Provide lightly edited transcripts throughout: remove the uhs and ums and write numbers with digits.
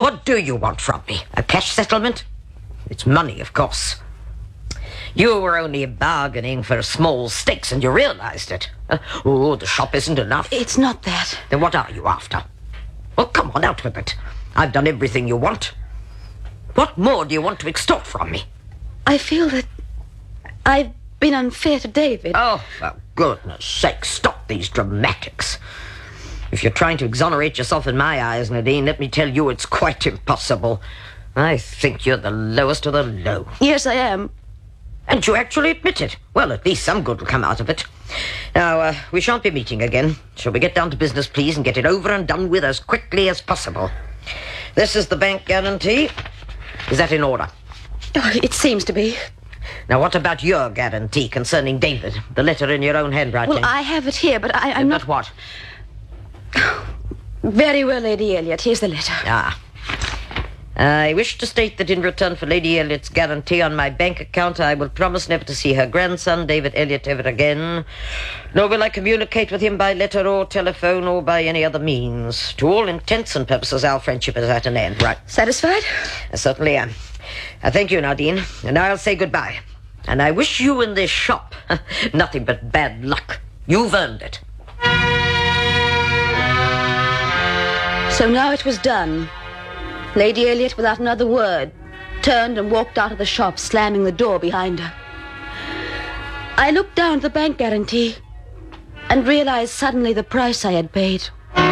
What do you want from me? A cash settlement? It's money, of course. You were only bargaining for small stakes and you realized it. Oh, the shop isn't enough. It's not that. Then what are you after? Well, come on, out with it. I've done everything you want. What more do you want to extort from me? I feel that I've been unfair to David. Oh, for goodness sake, stop these dramatics. If you're trying to exonerate yourself in my eyes, Nadine, let me tell you it's quite impossible. I think you're the lowest of the low. Yes, I am. And you actually admit it. Well, at least some good will come out of it. Now, we shan't be meeting again. Shall we get down to business, please, and get it over and done with as quickly as possible? This is the bank guarantee. Is that in order? Oh, it seems to be. Now, what about your guarantee concerning David? The letter in your own handwriting. Well, I have it here, but I'm not... But what? Very well, Lady Elliot. Here's the letter. I wish to state that in return for Lady Elliot's guarantee on my bank account, I will promise never to see her grandson, David Elliot, ever again. Nor will I communicate with him by letter or telephone or by any other means. To all intents and purposes, our friendship is at an end, right? Satisfied? I certainly am. Thank you, Nadine. And I'll say goodbye. And I wish you in this shop nothing but bad luck. You've earned it. So now it was done. Lady Elliot, without another word, turned and walked out of the shop, slamming the door behind her. I looked down at the bank guarantee and realized suddenly the price I had paid.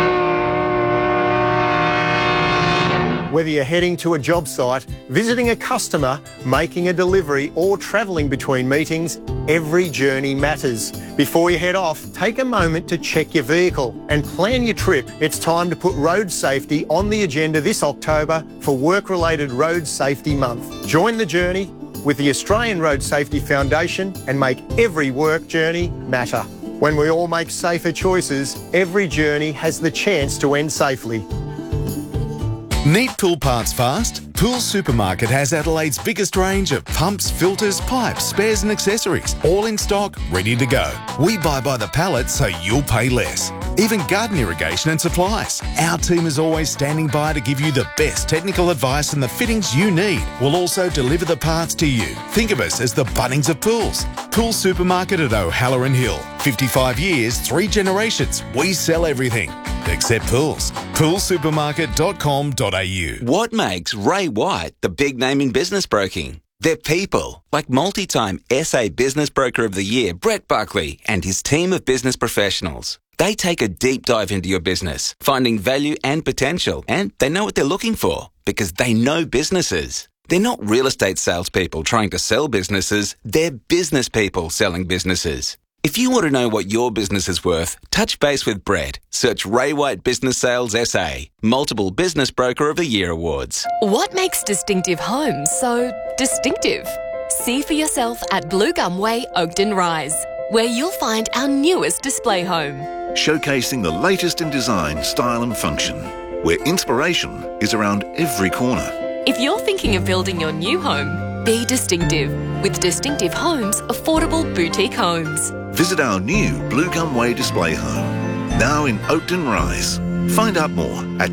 Whether you're heading to a job site, visiting a customer, making a delivery, or travelling between meetings, every journey matters. Before you head off, take a moment to check your vehicle and plan your trip. It's time to put road safety on the agenda this October for Work-Related Road Safety Month. Join the journey with the Australian Road Safety Foundation and make every work journey matter. When we all make safer choices, every journey has the chance to end safely. Need pool parts fast? Pool Supermarket has Adelaide's biggest range of pumps, filters, pipes, spares and accessories, all in stock, ready to go. We buy by the pallet so you'll pay less. Even garden irrigation and supplies. Our team is always standing by to give you the best technical advice and the fittings you need. We'll also deliver the parts to you. Think of us as the Bunnings of pools. Pool Supermarket at O'Halloran Hill. 55 years, 3 generations. We sell everything except pools. Poolsupermarket.com.au. What makes Ray White the big name in business broking? They're people like multi-time SA Business Broker of the Year, Brett Buckley, and his team of business professionals. They take a deep dive into your business, finding value and potential, and they know what they're looking for because they know businesses. They're not real estate salespeople trying to sell businesses, they're business people selling businesses. If you want to know what your business is worth, touch base with Brett. Search Ray White Business Sales SA. Multiple Business Broker of the Year awards. What makes Distinctive Homes so distinctive? See for yourself at Blue Gum Way, Oakden Rise, where you'll find our newest display home. Showcasing the latest in design, style and function, where inspiration is around every corner. If you're thinking of building your new home, be distinctive with Distinctive Homes Affordable Boutique Homes. Visit our new Blue Gum Way display home, now in Oakden Rise. Find out more at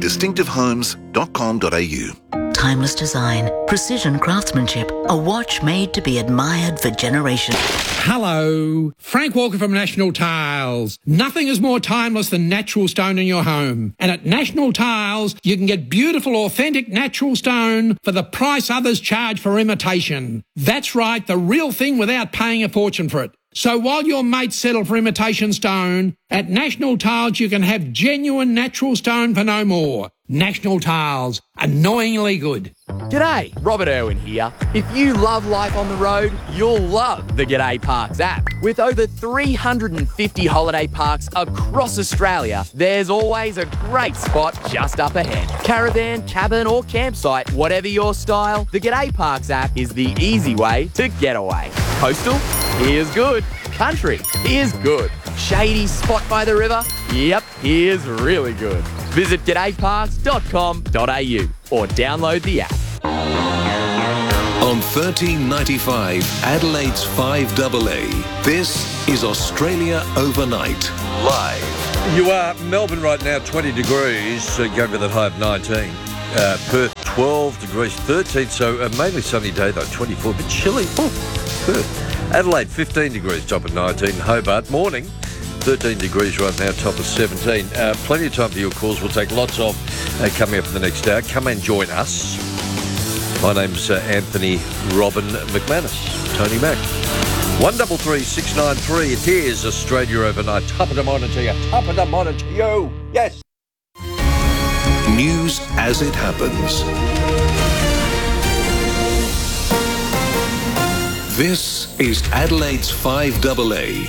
distinctivehomes.com.au. Timeless design, precision craftsmanship, a watch made to be admired for generations. Hello, Frank Walker from National Tiles. Nothing is more timeless than natural stone in your home. And at National Tiles, you can get beautiful, authentic natural stone for the price others charge for imitation. That's right, the real thing without paying a fortune for it. So while your mates settle for imitation stone, at National Tiles you can have genuine natural stone for no more. National Tiles, annoyingly good. G'day, Robert Irwin here. If you love life on the road, you'll love the G'day Parks app. With over 350 holiday parks across Australia, there's always a great spot just up ahead. Caravan, cabin or campsite, whatever your style, the G'day Parks app is the easy way to get away. Coastal? Here's good. Country? Here's good. Shady spot by the river? Yep, here's really good. Visit g'dayparks.com.au or download the app. On 1395 Adelaide's 5AA, this is Australia Overnight, live. You are Melbourne right now, 20 degrees, going for that high of 19. Perth 12 degrees, 13, so a mainly sunny day though, 24, a bit chilly. Perth. Adelaide, 15 degrees, top of 19. Hobart, morning, 13 degrees right now, top of 17. Plenty of time for your calls. We'll take lots of coming up in the next hour. Come and join us. My name's Anthony Robin McManus, Tony Mack. 133 693. It is Australia Overnight. Top of the morning to you. Top of the morning to you. Yes. News as it happens. This is Adelaide's 5AA.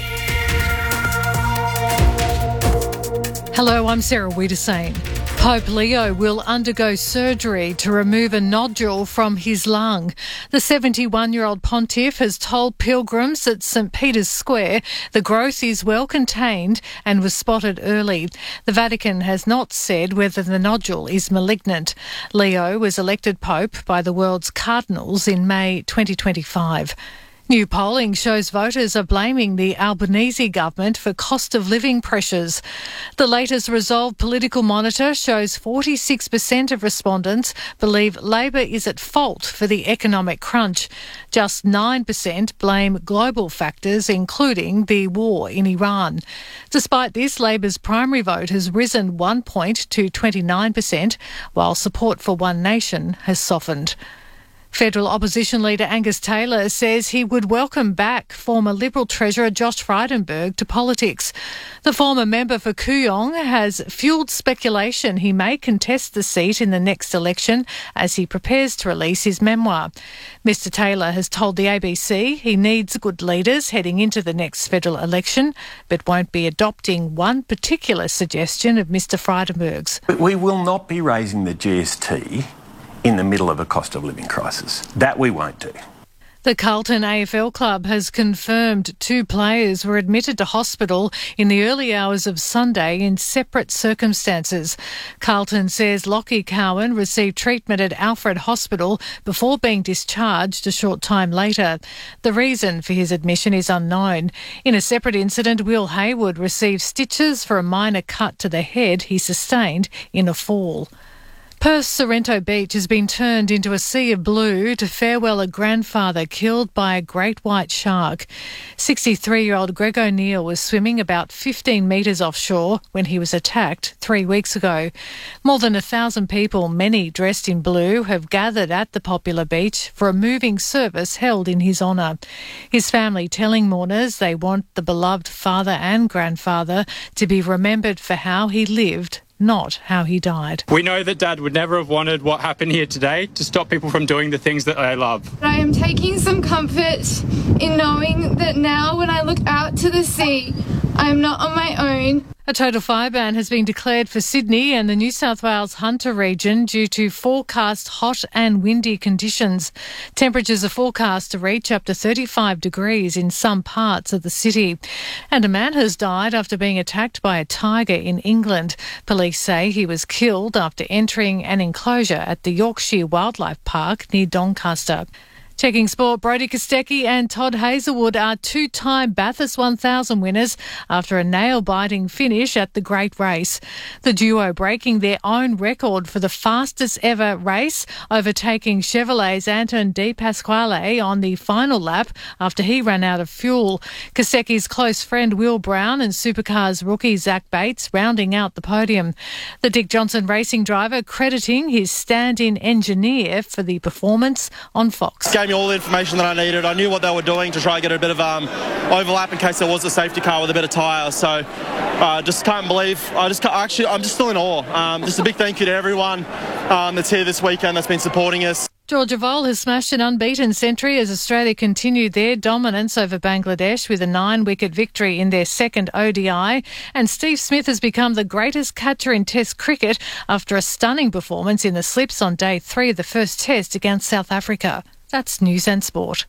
Hello, I'm Sarah Wiedersane. Pope Leo will undergo surgery to remove a nodule from his lung. The 71-year-old pontiff has told pilgrims at St Peter's Square the growth is well contained and was spotted early. The Vatican has not said whether the nodule is malignant. Leo was elected pope by the world's cardinals in May 2025. New polling shows voters are blaming the Albanese government for cost of living pressures. The latest Resolve Political Monitor shows 46% of respondents believe Labor is at fault for the economic crunch. Just 9% blame global factors, including the war in Iran. Despite this, Labor's primary vote has risen 1 point to 29%, while support for One Nation has softened. Federal opposition leader Angus Taylor says he would welcome back former Liberal Treasurer Josh Frydenberg to politics. The former member for Kooyong has fuelled speculation he may contest the seat in the next election as he prepares to release his memoir. Mr Taylor has told the ABC he needs good leaders heading into the next federal election, but won't be adopting one particular suggestion of Mr Frydenberg's. We will not be raising the GST in the middle of a cost of living crisis. That we won't do. The Carlton AFL club has confirmed 2 players were admitted to hospital in the early hours of Sunday in separate circumstances. Carlton says Lockie Cowan received treatment at Alfred Hospital before being discharged a short time later. The reason for his admission is unknown. In a separate incident, Will Hayward received stitches for a minor cut to the head he sustained in a fall. Perth's Sorrento Beach has been turned into a sea of blue to farewell a grandfather killed by a great white shark. 63-year-old Greg O'Neill was swimming about 15 metres offshore when he was attacked 3 weeks ago. More than 1,000 people, many dressed in blue, have gathered at the popular beach for a moving service held in his honour. His family telling mourners they want the beloved father and grandfather to be remembered for how he lived, not how he died. We know that Dad would never have wanted what happened here today to stop people from doing the things that they love. I am taking some comfort in knowing that now when I look out to the sea, I am not on my own. A total fire ban has been declared for Sydney and the New South Wales Hunter region due to forecast hot and windy conditions. Temperatures are forecast to reach up to 35 degrees in some parts of the city. And a man has died after being attacked by a tiger in England. Police say he was killed after entering an enclosure at the Yorkshire Wildlife Park near Doncaster. Checking sport, Brodie Kostecki and Todd Hazelwood are 2-time Bathurst 1000 winners after a nail-biting finish at the Great Race. The duo breaking their own record for the fastest ever race, overtaking Chevrolet's Anton De Pasquale on the final lap after he ran out of fuel. Kostecki's close friend Will Brown and Supercars rookie Zach Bates rounding out the podium. The Dick Johnson racing driver crediting his stand-in engineer for the performance on Fox. Gave me all the information that I needed. I knew what they were doing to try and get a bit of overlap in case there was a safety car with a bit of tyre. So just can't believe. I'm just still in awe. Just a big thank you to everyone that's here this weekend that's been supporting us. Georgia Voll has smashed an unbeaten century as Australia continued their dominance over Bangladesh with a 9-wicket victory in their second ODI. And Steve Smith has become the greatest catcher in Test cricket after a stunning performance in the slips on day 3 of the first Test against South Africa. That's News and Sport.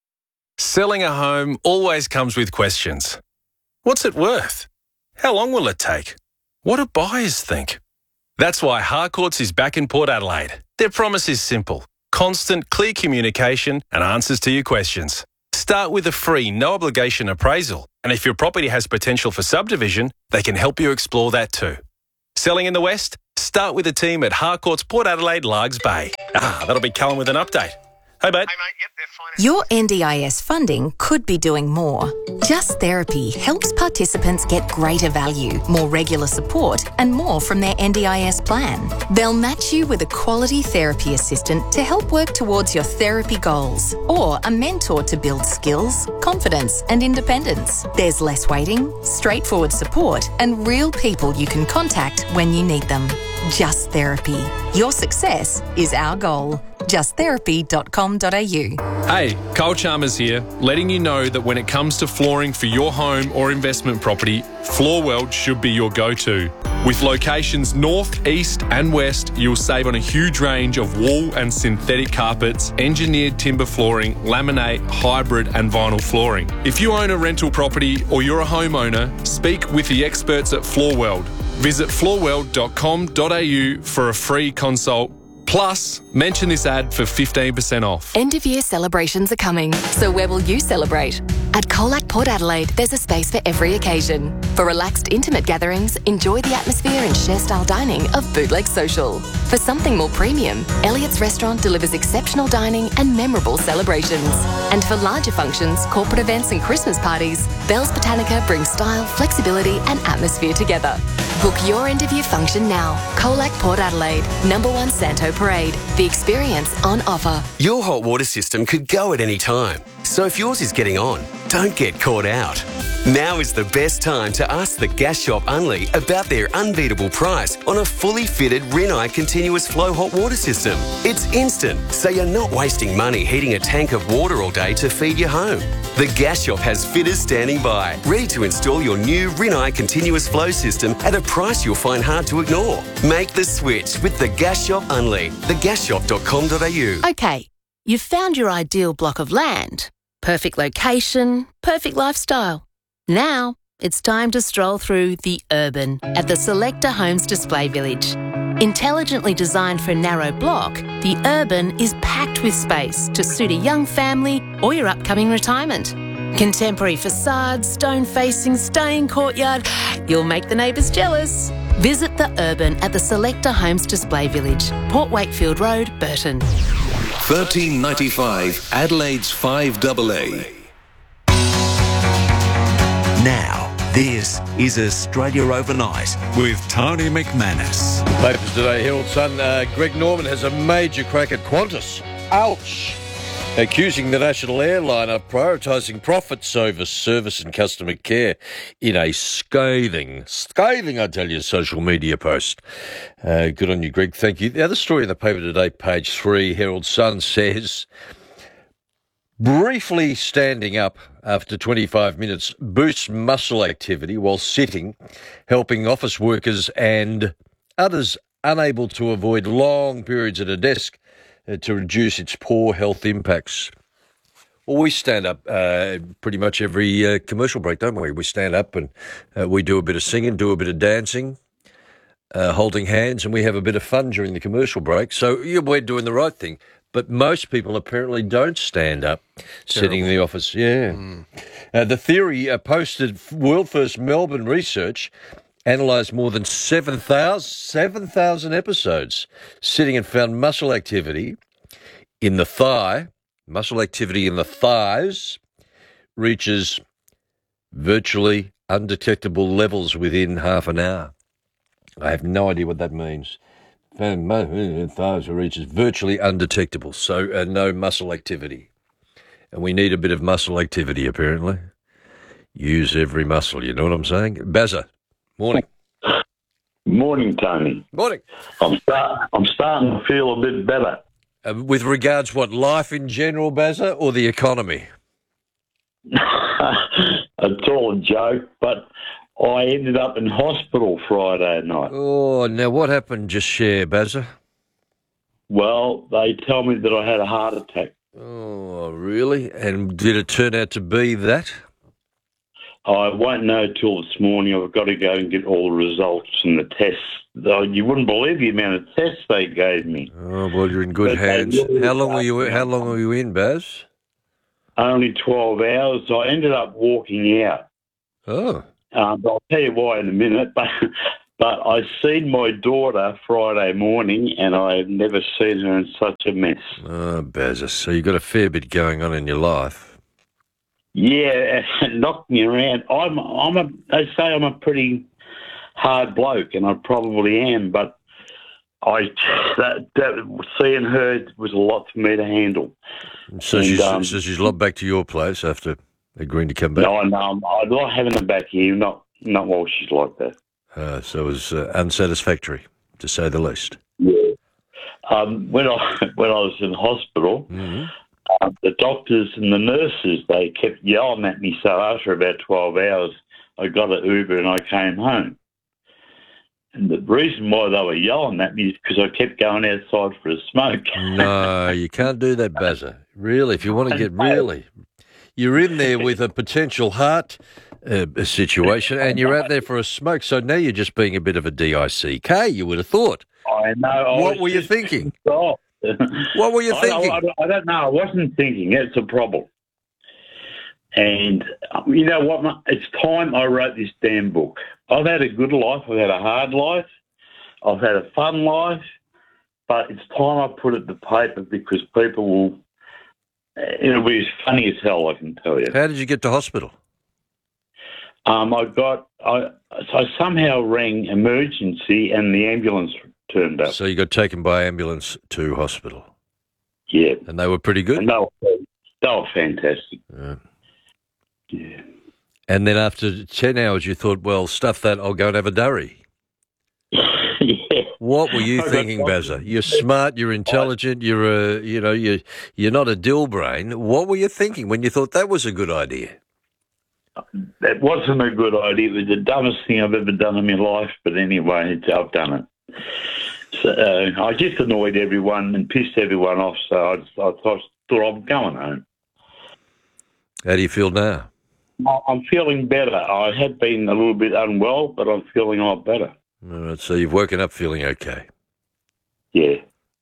Selling a home always comes with questions. What's it worth? How long will it take? What do buyers think? That's why Harcourts is back in Port Adelaide. Their promise is simple. Constant, clear communication and answers to your questions. Start with a free, no-obligation appraisal. And if your property has potential for subdivision, they can help you explore that too. Selling in the West? Start with a team at Harcourts Port Adelaide Largs Bay. That'll be Callum with an update. Hey, mate. Your NDIS funding could be doing more. Just Therapy helps participants get greater value, more regular support, and more from their NDIS plan. They'll match you with a quality therapy assistant to help work towards your therapy goals, or a mentor to build skills, confidence, and independence. There's less waiting, straightforward support, and real people you can contact when you need them. Just Therapy. Your success is our goal. justtherapy.com.au. Hey, Cole Chalmers here, letting you know that when it comes to flooring for your home or investment property, Floorworld should be your go-to. With locations north, east and west, you'll save on a huge range of wool and synthetic carpets, engineered timber flooring, laminate, hybrid and vinyl flooring. If you own a rental property or you're a homeowner, speak with the experts at Floorworld. Visit floorworld.com.au for a free consult. Plus, mention this ad for 15% off. End of year celebrations are coming, so where will you celebrate? At Colac Port Adelaide, there's a space for every occasion. For relaxed, intimate gatherings, enjoy the atmosphere and share-style dining of Bootleg Social. For something more premium, Elliott's Restaurant delivers exceptional dining and memorable celebrations. And for larger functions, corporate events and Christmas parties, Bell's Botanica brings style, flexibility and atmosphere together. Book your end-of-year function now. Colac Port Adelaide, number 1 Santo Parade. The experience on offer. Your hot water system could go at any time. So if yours is getting on, don't get caught out. Now is the best time to ask the Gas Shop Unley about their unbeatable price on a fully fitted Rinnai continuous flow hot water system. It's instant, so you're not wasting money heating a tank of water all day to feed your home. The Gas Shop has fitters standing by, ready to install your new Rinnai continuous flow system at a price you'll find hard to ignore. Make the switch with the Gas Shop Unley, thegasshop.com.au. Okay, you've found your ideal block of land. Perfect location, perfect lifestyle. Now, it's time to stroll through the Urban at the Selector Homes Display Village. Intelligently designed for a narrow block, the Urban is packed with space to suit a young family or your upcoming retirement. Contemporary facades, stone-facing, stunning courtyard. You'll make the neighbours jealous. Visit the Urban at the Selector Homes Display Village, Port Wakefield Road, Burton. $13.95 Adelaide's 5AA. Now, this is Australia Overnight with Tony McManus. Papers today, Herald Sun. Greg Norman has a major crack at Qantas. Ouch! Accusing the national airline of prioritising profits over service and customer care in a scathing, I tell you, social media post. Good on you, Greg. Thank you. The other story in the paper today, page 3, Herald Sun says, briefly standing up after 25 minutes boosts muscle activity while sitting, helping office workers and others unable to avoid long periods at a desk to reduce its poor health impacts. Well, we stand up pretty much every commercial break, don't we? We stand up and we do a bit of singing, do a bit of dancing, holding hands, and we have a bit of fun during the commercial break. So yeah, we're doing the right thing. But most people apparently don't stand up, sitting in the office. Yeah. The Theory posted world-first Melbourne research, analysed more than 7,000 episodes, sitting and found muscle activity in the thigh, muscle activity in the thighs, reaches virtually undetectable levels within half an hour. I have no idea what that means. Thighs reaches virtually undetectable, so no muscle activity. And we need a bit of muscle activity, apparently. Use every muscle, you know what I'm saying? Bazza, morning. Morning, Tony. Morning. I'm starting to feel a bit better. With regards what, life in general, Bazza, or the economy? It's all a joke, but I ended up in hospital Friday night. Oh, now what happened? Just share, Bazza. Well, they tell me that I had a heart attack. Oh, really? And did it turn out to be that? I won't know till this morning. I've got to go and get all the results from the tests. You wouldn't believe the amount of tests they gave me. Oh, well, you're in good hands. How long were you in, Baz? Only 12 hours. I ended up walking out. Oh. I'll tell you why in a minute, but But I seen my daughter Friday morning, and I have never seen her in such a mess. Oh, Bazza, so you've got a fair bit going on in your life. Yeah, it knocked me around. They say I'm a pretty hard bloke, and I probably am, but seeing her was a lot for me to handle. So she's lobbed back to your place after agreeing to come back? No, I like having her back here, not while she's like that. So it was unsatisfactory, to say the least. Yeah. When I was in hospital, the doctors and the nurses, they kept yelling at me. So after about 12 hours, I got an Uber and I came home. And the reason why they were yelling at me is because I kept going outside for a smoke. No, you can't do that, Bazza. Really, if you want to get you're in there with a potential heart situation, and you're out there for a smoke. So now you're just being a bit of a DICK, you would have thought. I know. What were you thinking? What were you thinking? I don't know. I wasn't thinking. It's a problem. And you know what? It's time I wrote this damn book. I've had a good life. I've had a hard life. I've had a fun life. But it's time I put it to paper because people will... It'll be as funny as hell, I can tell you. How did you get to hospital? I somehow rang emergency and the ambulance turned up. So you got taken by ambulance to hospital? Yeah. And they were pretty good? And they were fantastic. Yeah. And then after 10 hours you thought, well, stuff that, I'll go and have a durry. Yeah. What were you thinking, Bazza? You're smart, you're intelligent, you're not a dill brain. What were you thinking when you thought that was a good idea? That wasn't a good idea. It was the dumbest thing I've ever done in my life, but anyway, I've done it. So I just annoyed everyone and pissed everyone off, so I thought I'm going home. How do you feel now? I'm feeling better. I had been a little bit unwell, but I'm feeling a lot better. All right, so you've woken up feeling okay? Yeah.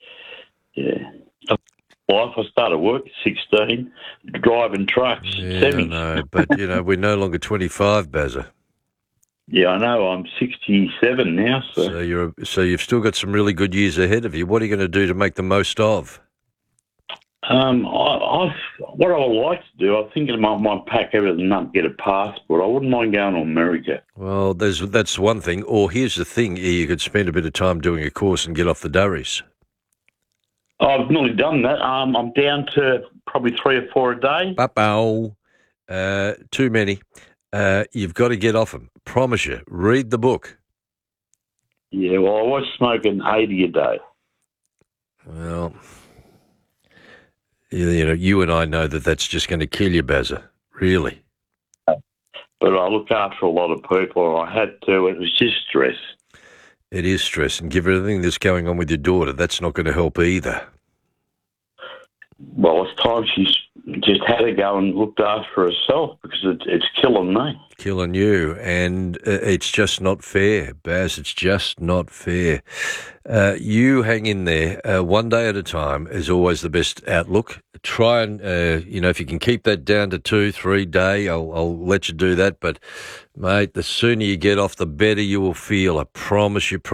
Life. I started work at 16, driving trucks. Yeah, 70. I know, but, we're no longer 25, Bazza. Yeah, I know. I'm 67 now. So you've still got some really good years ahead of you. What are you going to do to make the most of? What I would like to do, I think I might pack everything up, get a passport. I wouldn't mind going to America. Well, that's one thing. Or here's the thing, you could spend a bit of time doing a course and get off the durries. I've nearly done that. I'm down to probably 3 or 4 a day. Too many. You've got to get off them. Promise you. Read the book. Yeah, well, I was smoking 80 a day. Well, you and I know that that's just going to kill you, Bazza. Really. But I look after a lot of people. I had to. It was just stress. It is stress. And given everything that's going on with your daughter, that's not going to help either. Well, it's time she's just had to go and looked after herself because it's killing me. Killing you. And it's just not fair, Baz. It's just not fair. You hang in there. One day at a time is always the best outlook. Try and, if you can keep that down to 2-3 day, I'll let you do that. But, mate, the sooner you get off, the better you will feel. I promise you.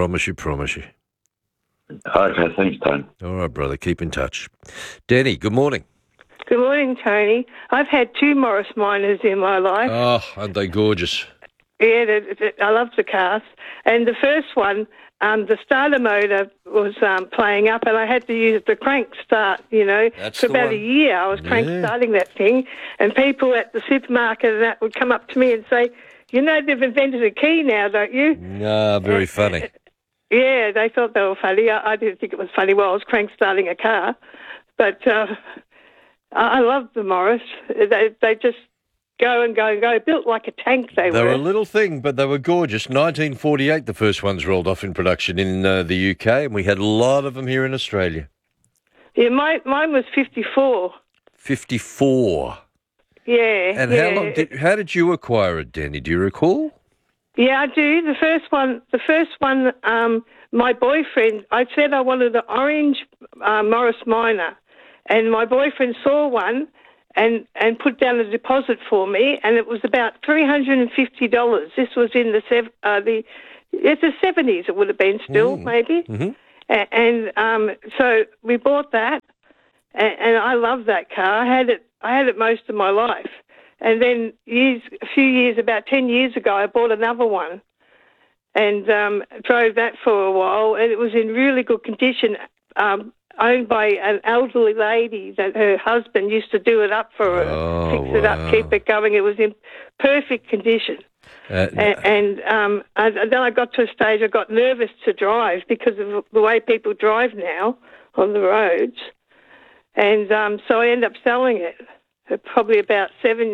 Okay, thanks, Tony. All right, brother. Keep in touch. Danny, good morning. Good morning, Tony. I've had 2 Morris Minors in my life. Oh, aren't they gorgeous? Yeah, I love the cars. And the first one, the starter motor was playing up, and I had to use the crank start, for about a year. I was crank starting that thing, and people at the supermarket and that would come up to me and say, they've invented a key now, don't you? No, very funny. Yeah, they thought they were funny. I didn't think it was funny while I was crank starting a car. But I love the Morris. They just go and go and go. Built like a tank, they were. They were a little thing, but they were gorgeous. 1948, the first ones rolled off in production in the UK, and we had a lot of them here in Australia. Yeah, mine was 54. 54? Yeah. And how did you acquire it, Danny? Do you recall? Yeah, I do. The first one, my boyfriend, I said I wanted an orange Morris Minor, and my boyfriend saw one and put down a deposit for me, and it was about $350. This was in the It's the 70s it would have been still, maybe. Mm-hmm. And so we bought that, and I love that car. I had it most of my life. And then about 10 years ago, I bought another one and drove that for a while, and it was in really good condition, owned by an elderly lady that her husband used to do it up for her, fix it up, keep it going. It was in perfect condition. And then I got to a stage I got nervous to drive because of the way people drive now on the roads. And so I ended up selling it. Probably about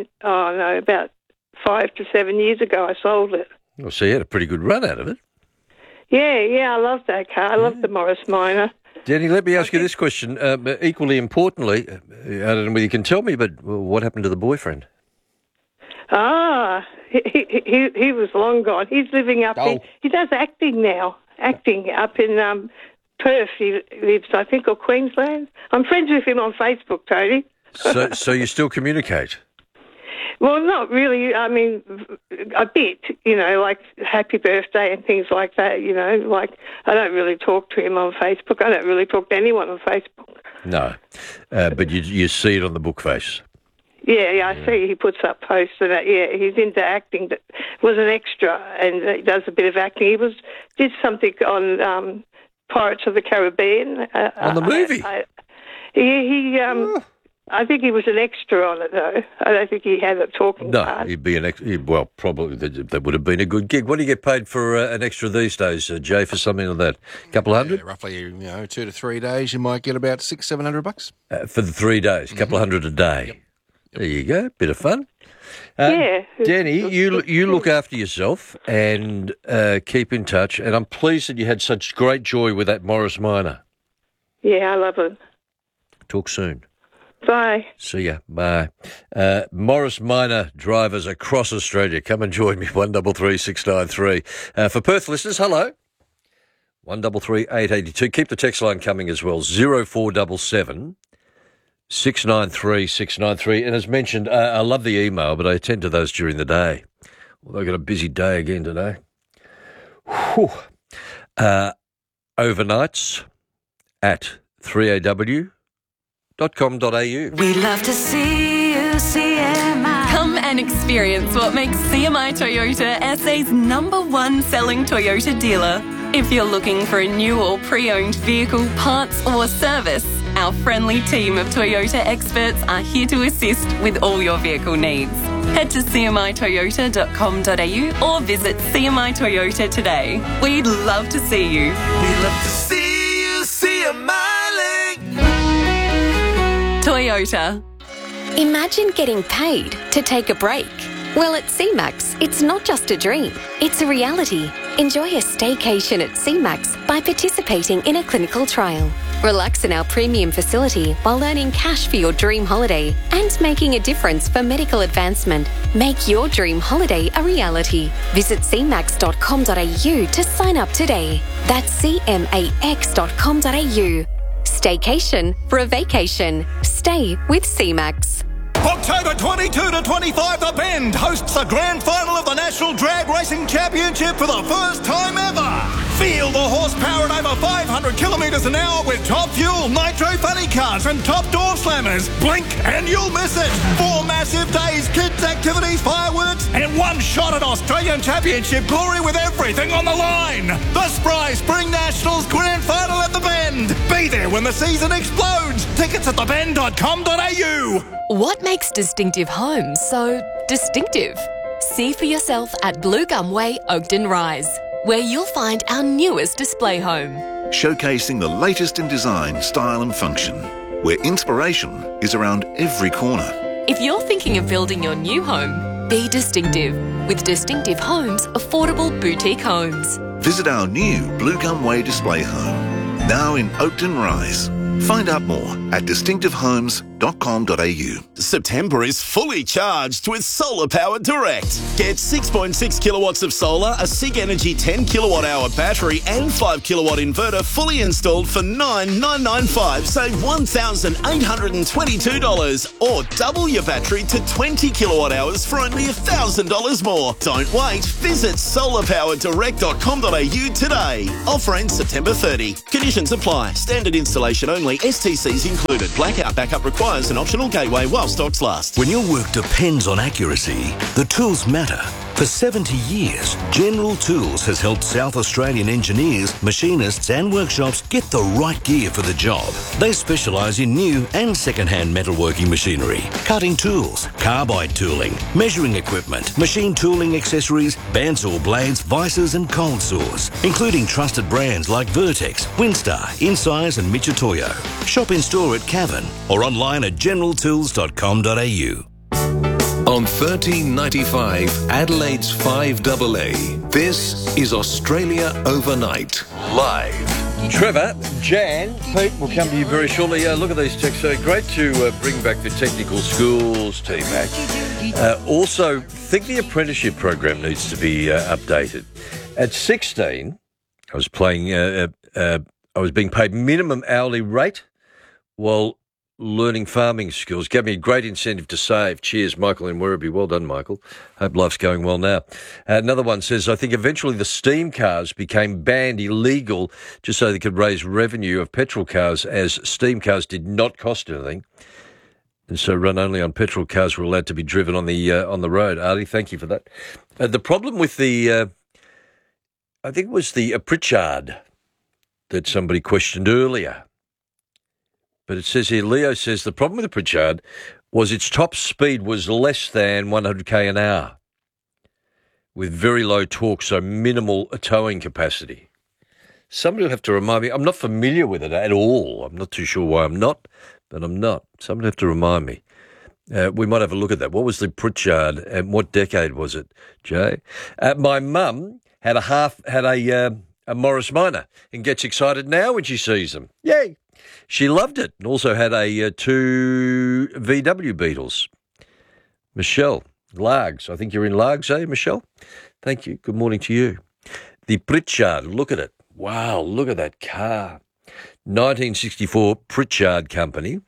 5 to 7 years ago I sold it. Well, so you had a pretty good run out of it. Yeah, I love that car. I love the Morris Minor. Danny, let me ask you this question. Equally importantly, I don't know whether you can tell me, but what happened to the boyfriend? He was long gone. He's living up in... He does acting now. Acting up in Perth. He lives, I think, or Queensland. I'm friends with him on Facebook, Tony. So you still communicate? Well, not really. I mean, a bit, like happy birthday and things like that, like I don't really talk to him on Facebook. I don't really talk to anyone on Facebook. No, but you see it on the book face. Yeah, I see he puts up posts and that. Yeah, he's into acting. But was an extra and he does a bit of acting. He did something on Pirates of the Caribbean. On the movie? I think he was an extra on it, though. I don't think he had a talking part. No, he'd be an extra. Well, probably that would have been a good gig. What do you get paid for an extra these days, Jay, for something like that? A couple hundred? Yeah, roughly, 2 to 3 days, you might get about $600-700. For the 3 days, a couple hundred a day. Yep. There you go, bit of fun. Danny, you look after yourself and keep in touch, and I'm pleased that you had such great joy with that Morris Minor. Yeah, I love it. Talk soon. Bye. See ya. Bye. Morris Minor drivers across Australia. Come and join me, 133 693. For Perth listeners, hello. 133 882. Keep the text line coming as well. 0477 693 693. And as mentioned, I love the email, but I attend to those during the day. Well, I've got a busy day again today. Whew. Overnights at 3AW. .com.au. We love to see you, CMI. Come and experience what makes CMI Toyota SA's #1 selling Toyota dealer. If you're looking for a new or pre-owned vehicle, parts or service, our friendly team of Toyota experts are here to assist with all your vehicle needs. Head to cmitoyota.com.au or visit CMI Toyota today. We'd love to see you. We love to see you, CMI. Toyota. Imagine getting paid to take a break. Well, at CMAX, it's not just a dream, it's a reality. Enjoy a staycation at CMAX by participating in a clinical trial. Relax in our premium facility while earning cash for your dream holiday and making a difference for medical advancement. Make your dream holiday a reality. Visit cmax.com.au to sign up today. That's cmax.com.au. Staycation for a vacation. Stay with CMAX. October 22 to 25, The Bend hosts the grand final of the National Drag Racing Championship for the first time ever. Feel the horsepower at over 500 kilometres an hour with top fuel, nitro funny cars and top door slammers. Blink and you'll miss it. 4 massive days, kids activities, fireworks and one shot at Australian Championship glory with everything on the line. The Spry Spring Nationals grand final at The Bend. Be there when the season explodes. Tickets at thebend.com.au. What makes distinctive homes so distinctive? See for yourself at Blue Gum Way, Oakton Rise, where you'll find our newest display home. Showcasing the latest in design, style and function, where inspiration is around every corner. If you're thinking of building your new home, be distinctive with Distinctive Homes Affordable Boutique Homes. Visit our new Blue Gum Way display home, now in Oakton Rise. Find out more at distinctivehomes.com.au. solarpower.com.au. September is fully charged with Solar Power Direct. Get 6.6 kilowatts of solar, a SIG Energy 10 kilowatt hour battery and 5 kilowatt inverter fully installed for $9,995. Save $1,822 or double your battery to 20 kilowatt hours for only $1,000 more. Don't wait. Visit solarpowerdirect.com.au today. Offer ends September 30. Conditions apply. Standard installation only. STCs included. Blackout backup requires an optional gateway while stocks last. When your work depends on accuracy, the tools matter. For 70 years, General Tools has helped South Australian engineers, machinists and workshops get the right gear for the job. They specialise in new and second-hand metalworking machinery, cutting tools, carbide tooling, measuring equipment, machine tooling accessories, bandsaw blades, vices and cold saws, including trusted brands like Vertex, Winstar, Incise and Michitoyo. Shop in store at Cavan or online at generaltools.com.au. On 1395 Adelaide's 5AA, this is Australia Overnight. Live. Trevor, Jan, Pete will come to you very shortly. Look at these texts. So great to bring back the technical schools team back. Also, think the apprenticeship program needs to be updated. At 16, I was playing. I was being paid minimum hourly rate while learning farming skills. Gave me a great incentive to save. Cheers, Michael in Werribee. Well done, Michael. Hope life's going well now. Another one says, I think eventually the steam cars became banned illegal just so they could raise revenue of petrol cars, as steam cars did not cost anything. And so run only on petrol cars were allowed to be driven on the road. Artie, thank you for that. The problem with the, I think it was the Pritchard that somebody questioned earlier. But it says here, Leo says the problem with the Pritchard was its top speed was less than 100k an hour with very low torque, so minimal towing capacity. Somebody will have to remind me. I'm not familiar with it at all. I'm not too sure why I'm not, but I'm not. Somebody will have to remind me. We might have a look at that. What was the Pritchard and what decade was it, Jay? My mum had a Morris Minor and gets excited now when she sees them. Yay! She loved it and also had two VW Beetles. Michelle, Largs. I think you're in Largs, eh, Michelle? Thank you. Good morning to you. The Pritchard, look at it. Wow, look at that car. 1964 Pritchard Company.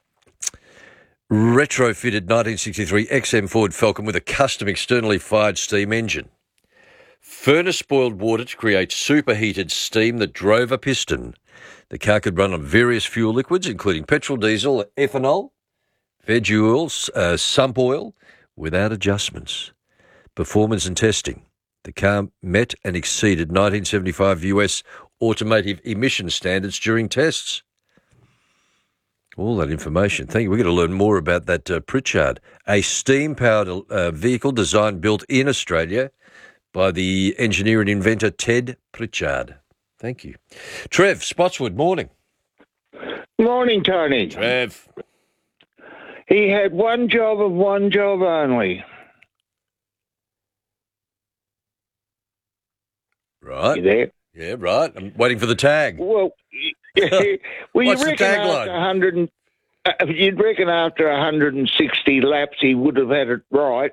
Retrofitted 1963 XM Ford Falcon with a custom externally fired steam engine. Furnace boiled water to create superheated steam that drove a piston. The car could run on various fuel liquids, including petrol, diesel, ethanol, veg oils, sump oil, without adjustments. Performance and testing. The car met and exceeded 1975 US automotive emission standards during tests. All that information. Thank you. We're going to learn more about that Pritchard, a steam-powered vehicle designed, built in Australia by the engineer and inventor Ted Pritchard. Thank you. Trev, Spotswood, morning. Morning, Tony. Trev. He had one job and one job only. Right. You there? Yeah, right. I'm waiting for the tag. Well, What's the tagline? You'd reckon after 160 laps he would have had it right.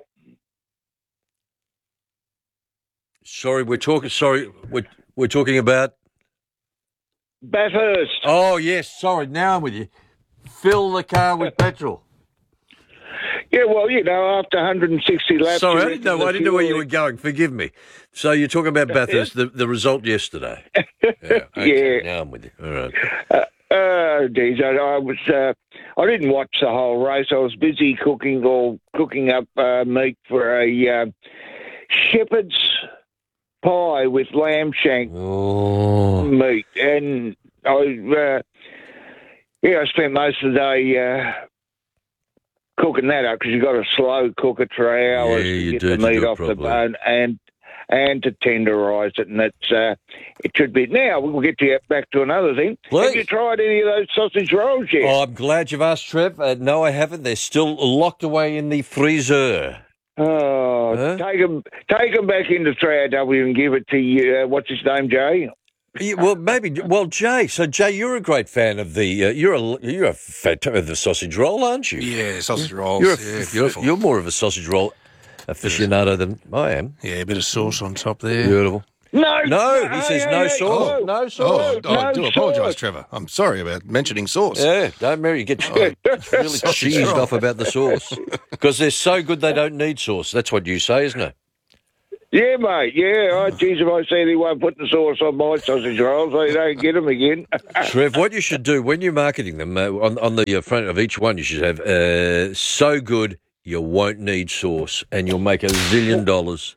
Sorry, we're talking about Bathurst. Oh yes, sorry. Now I'm with you. Fill the car with petrol. Yeah, well, after 160 laps. Sorry, I didn't know where you were going. Forgive me. So you're talking about Bathurst, the result yesterday. Yeah. Okay. Now I'm with you. All right. Geez, I didn't watch the whole race. I was busy cooking up meat for a shepherd's pie with lamb shank meat, and I spent most of the day cooking that up because you've got to slow cook it for hours to get the meat off the bone and to tenderise it, and it should be. Now we'll get back to another thing. Please. Have you tried any of those sausage rolls yet? Oh, I'm glad you've asked, Trev. No, I haven't. They're still locked away in the freezer. Oh, take them back into 3AW and give it to you. What's his name, Jay? Yeah, well, maybe. Well, Jay. So, Jay, you're a great fan of the. You're a fan of the sausage roll, aren't you? Yeah, sausage rolls. Beautiful. You're more of a sausage roll aficionado than I am. Yeah, a bit of sauce on top there. Beautiful. No, he says no sauce. No sauce. I do apologise, Trevor. I'm sorry about mentioning sauce. Yeah, don't Mary. You get really cheesed off about the sauce because they're so good they don't need sauce. That's what you say, isn't it? Yeah, mate, yeah. Oh, geez, if I see anyone putting sauce on my sausage rolls, they don't get them again. Trev, what you should do when you're marketing them, on the front of each one, you should have so good you won't need sauce and you'll make $1 zillion.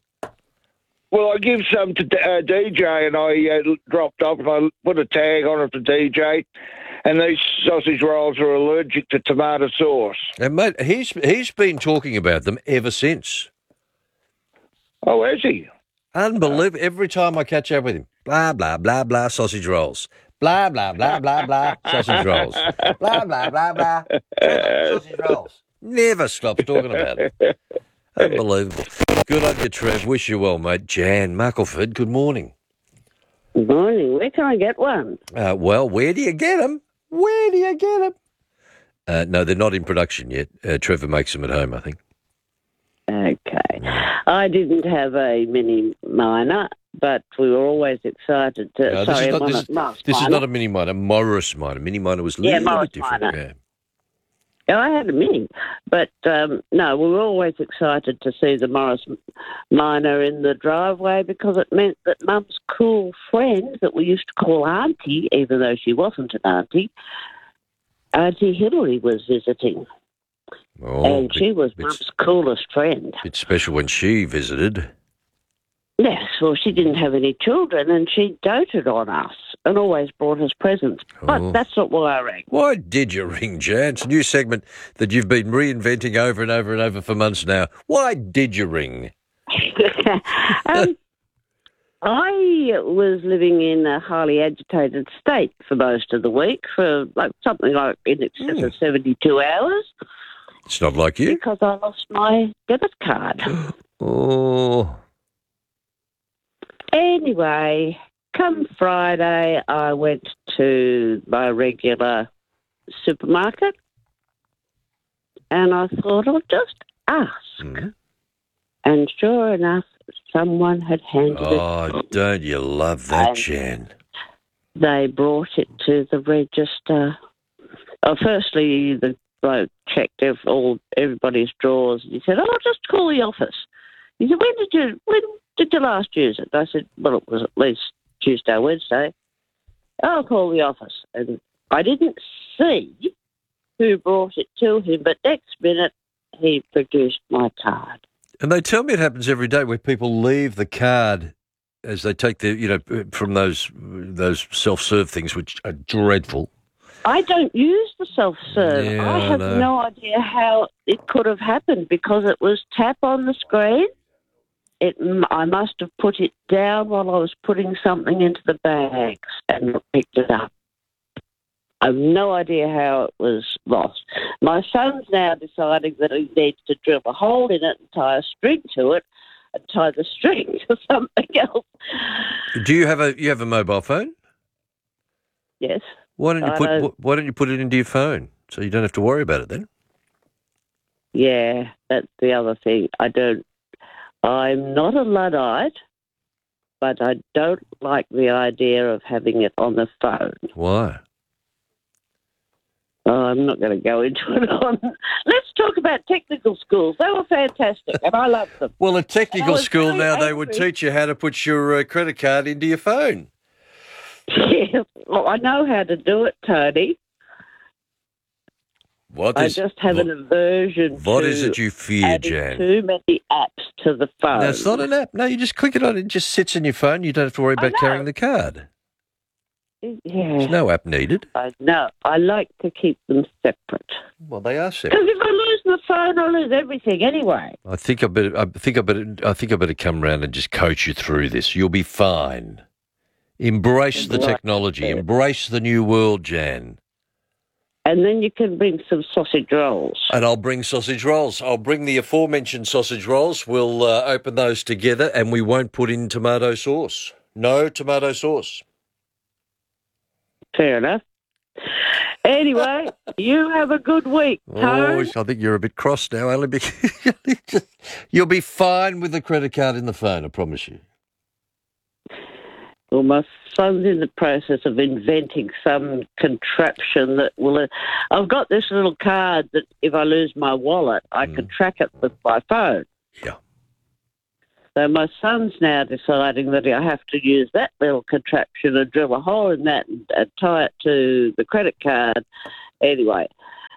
Well, I give some to DJ and I dropped off and I put a tag on it for DJ. And these sausage rolls are allergic to tomato sauce. And, mate, he's been talking about them ever since. Oh, has he? Unbelievable. Every time I catch up with him, blah, blah, blah, blah, sausage rolls. Blah, blah, blah, blah, blah, sausage rolls. Blah, blah, blah, blah, sausage rolls. Never stops talking about it. Unbelievable. Good on you, Trev. Wish you well, mate. Jan Muckleford, good morning. Good morning. Where can I get one? Well, where do you get them? Where do you get them? No, they're not in production yet. Trevor makes them at home, I think. Okay. I didn't have a mini miner, but we were always excited to... No, this is not a mini miner, Morris miner. Mini miner was a little bit different. Miner. Yeah, I had a mini, but no, we were always excited to see the Morris miner in the driveway because it meant that Mum's cool friend that we used to call Auntie, even though she wasn't an auntie, Auntie Hillary was visiting. Oh, and she was Mum's coolest friend. It's special when she visited. Yes, well, she didn't have any children and she doted on us and always brought us presents. But that's not why I rang. Why did you ring, Jan? It's a new segment that you've been reinventing over and over and over for months now. Why did you ring? I was living in a highly agitated state for most of the week, for something like in excess of 72 hours. It's not like you. Because I lost my debit card. Oh. Anyway, come Friday, I went to my regular supermarket and I thought I'll just ask. And sure enough, someone had handed it. Oh, don't you love that, Jan? They brought it to the register. Firstly, the bloke checked everybody's drawers and he said, I'll just call the office. He said, when did you last use it? I said, well, it was at least Tuesday or Wednesday. I'll call the office. And I didn't see who brought it to him, but next minute he produced my card. And they tell me it happens every day where people leave the card as they take from those self-serve things, which are dreadful. I don't use the self-serve. Yeah, I have no idea how it could have happened because it was tap on the screen. I must have put it down while I was putting something into the bags and picked it up. I have no idea how it was lost. My son's now deciding that he needs to drill a hole in it and tie a string to it and tie the string to something else. Do you have a mobile phone? Yes. Why don't you put it into your phone so you don't have to worry about it then? Yeah, that's the other thing. I'm not a Luddite, but I don't like the idea of having it on the phone. Why? Oh, I'm not going to go into it. Let's talk about technical schools. They were fantastic, and I loved them. Well, at technical school now, they would teach you how to put your credit card into your phone. Yeah, well, I know how to do it, Tony. I just have an aversion What is it you fear, Jan? Too many apps to the phone. No, it's not an app. No, you just click it on. It just sits in your phone. You don't have to worry about carrying the card. Yeah. There's no app needed. I know. I like to keep them separate. Well, they are separate. Because if I lose the phone, I lose everything anyway. I think I better come round and just coach you through this. You'll be fine. Embrace the technology. Embrace the new world, Jan. And then you can bring some sausage rolls. And I'll bring sausage rolls. I'll bring the aforementioned sausage rolls. We'll open those together and we won't put in tomato sauce. No tomato sauce. Fair enough. Anyway, you have a good week, Tone. I think you're a bit cross now, only because you'll be fine with the credit card in the phone, I promise you. Well, my son's in the process of inventing some contraption that will... I've got this little card that if I lose my wallet, I can track it with my phone. Yeah. So my son's now deciding that I have to use that little contraption and drill a hole in that and tie it to the credit card. Anyway.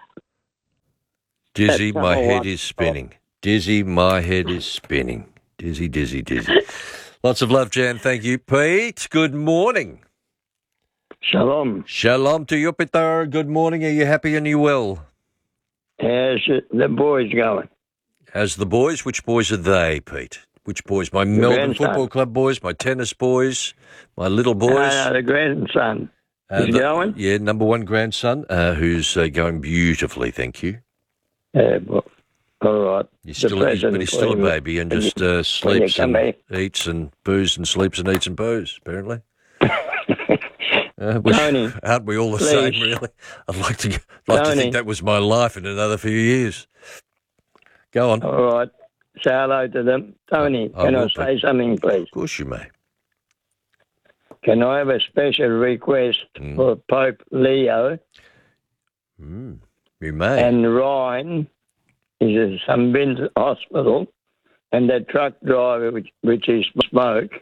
Dizzy, my head is spinning. Dizzy, my head is spinning. Dizzy, dizzy, dizzy. Lots of love, Jan. Thank you. Pete, good morning. Shalom. Shalom to you, Peter. Good morning. Are you happy and you well? How's the boys going? How's the boys? Which boys are they, Pete? Which boys? My Melbourne Football Club boys, my tennis boys, my little boys? No, the grandson. Is going? Yeah, number one grandson, who's going beautifully, thank you. Well, all right. He's still a baby and just sleeps and eats and boos and sleeps and eats and boos, apparently. Tony, aren't we all the same, really? I'd like to think that was my life in another few years. Go on. All right. Say hello to them. Tony, can I say something, please? Of course you may. Can I have a special request for Pope Leo? You may. And Ryan is at St. Vincent Hospital, and that truck driver, which is Smoke.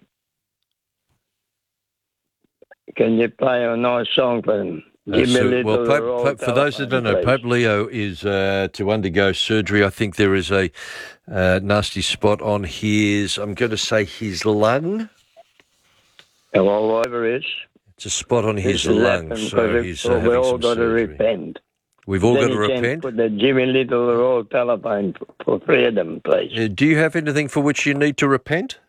Can you play a nice song for them? Give me a little. Well, Pope, for those that don't know, Pope Leo is to undergo surgery. I think there is a nasty spot on his, I'm going to say his lung. All over it. It's a spot on his lung, so he's we've all got to repent. We've all got to repent? Put the Jimmy Little Royal telephone for freedom, please. Do you have anything for which you need to repent?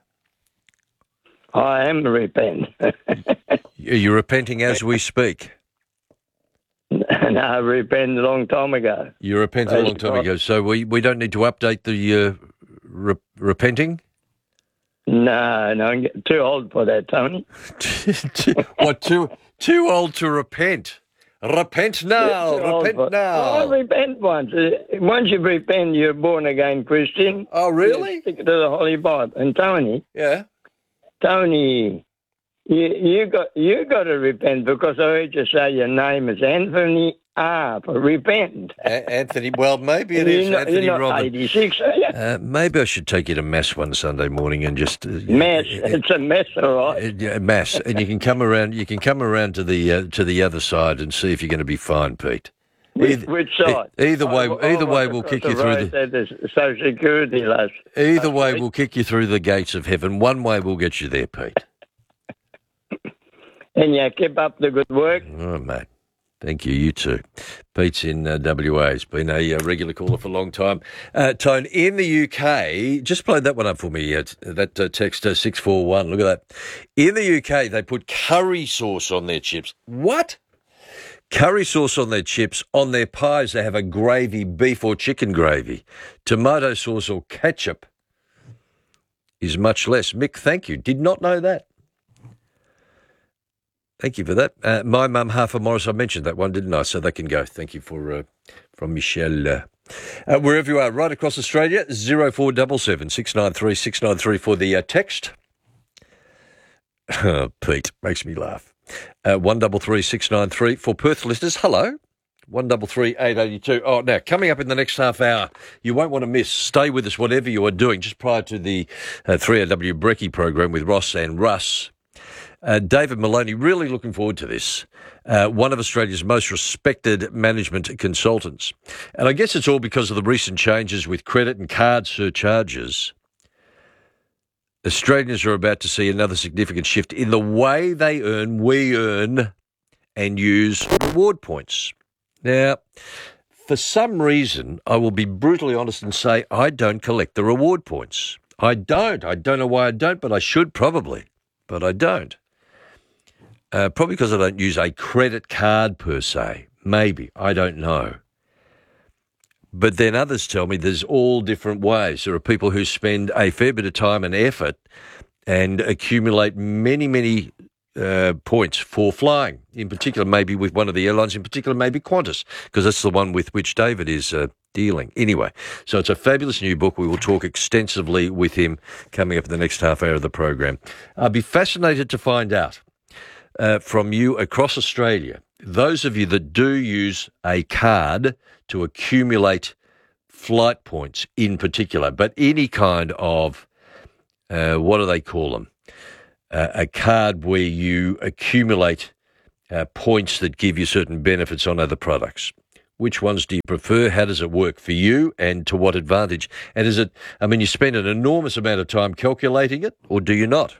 I am repent. You're repenting as we speak? No, I repented a long time ago. You repented a long time ago, so we don't need to update the repenting? No, I'm too old for that, Tony. What, too old to repent? Repent now, repent now. I repent once. Once you repent, you're born again Christian. Oh, really? You stick to the Holy Bible. And Tony. Yeah. Tony, you got to repent because I heard you say your name is Anthony R. for repent. Anthony, well, maybe it is Anthony you're not Robin. 86, are you? Maybe I should take you to Mass one Sunday morning and just... Mass? It's a mess, all right. Mass. And you can come around to the other side and see if you're going to be fine, Pete. Which side? Either way, we'll kick you through the Social Security last. Either way, we'll kick you through the gates of heaven. One way, we'll get you there, Pete. And you keep up the good work. Oh, mate. Thank you. You too. Pete's in WA. He's been a regular caller for a long time. Tone, in the UK, just play that one up for me. That text 641. Look at that. In the UK, they put curry sauce on their chips. What? Curry sauce on their chips. On their pies, they have a gravy, beef or chicken gravy. Tomato sauce or ketchup is much less. Mick, thank you. Did not know that. Thank you for that. My mum, half a Morris, I mentioned that one, didn't I? So they can go. Thank you for from Michelle. Wherever you are, right across Australia, 0477 693 693 for the text. Pete, makes me laugh. 133 693 for Perth listeners. Hello. 133 882. Oh, now, coming up in the next half hour, you won't want to miss. Stay with us, whatever you are doing, just prior to the 3AW Brekkie program with Ross and Russ. David Maloney, really looking forward to this. One of Australia's most respected management consultants. And I guess it's all because of the recent changes with credit and card surcharges. Australians are about to see another significant shift in the way they earn, we earn, and use reward points. Now, for some reason, I will be brutally honest and say I don't collect the reward points. I don't. I don't know why I don't, but I should probably. But I don't. Probably because I don't use a credit card per se. Maybe. I don't know. But then others tell me there's all different ways. There are people who spend a fair bit of time and effort and accumulate many, many points for flying, in particular maybe with one of the airlines, in particular maybe Qantas, because that's the one with which David is dealing. Anyway, so it's a fabulous new book. We will talk extensively with him coming up in the next half hour of the program. I'll be fascinated to find out from you across Australia, those of you that do use a card to accumulate flight points in particular, but any kind of, what do they call them? A card where you accumulate points that give you certain benefits on other products. Which ones do you prefer? How does it work for you, and to what advantage? And is it, I mean, you spend an enormous amount of time calculating it, or do you not?